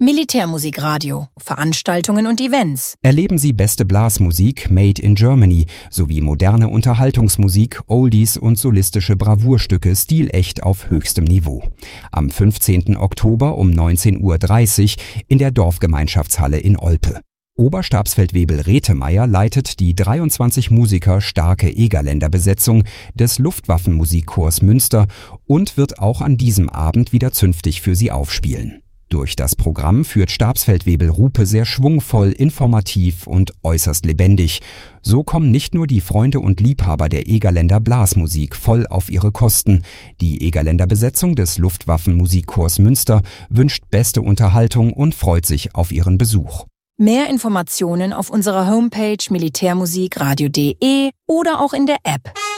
Militärmusikradio, Veranstaltungen und Events. Erleben Sie beste Blasmusik made in Germany sowie moderne Unterhaltungsmusik, Oldies und solistische Bravourstücke stilecht auf höchstem Niveau. Am 15. Oktober um 19:30 Uhr in der Dorfgemeinschaftshalle in Olpe. Oberstabsfeldwebel Rethemeyer leitet die 23 Musiker starke Egerländer-Besetzung des Luftwaffenmusikchors Münster und wird auch an diesem Abend wieder zünftig für Sie aufspielen. Durch das Programm führt Stabsfeldwebel Rupe sehr schwungvoll, informativ und äußerst lebendig. So kommen nicht nur die Freunde und Liebhaber der Egerländer Blasmusik voll auf ihre Kosten. Die Egerländer Besetzung des Luftwaffenmusikchors Münster wünscht beste Unterhaltung und freut sich auf ihren Besuch. Mehr Informationen auf unserer Homepage militärmusikradio.de oder auch in der App.